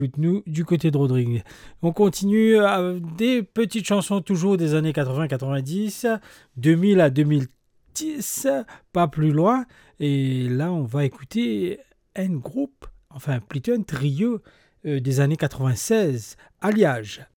nous du côté de Rodrigue. On continue des petites chansons toujours des années 80-90, 2000 à 2010, pas plus loin. Et là, on va écouter un groupe, enfin plutôt un trio des années 96, Alliage.